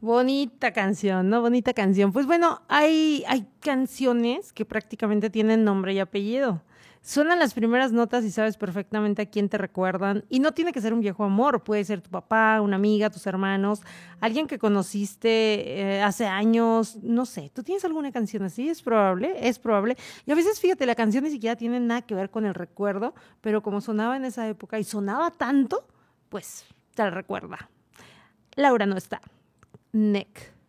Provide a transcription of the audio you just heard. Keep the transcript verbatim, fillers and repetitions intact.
Bonita canción, ¿no? Bonita canción. Pues bueno, hay, hay canciones que prácticamente tienen nombre y apellido. Suenan las primeras notas y sabes perfectamente a quién te recuerdan. Y no tiene que ser un viejo amor, puede ser tu papá, una amiga, tus hermanos, alguien que conociste eh, hace años, no sé. ¿Tú tienes alguna canción así? Es probable, es probable. Y a veces, fíjate, la canción ni siquiera tiene nada que ver con el recuerdo, pero como sonaba en esa época y sonaba tanto, pues te la recuerda. Laura no está. Nick.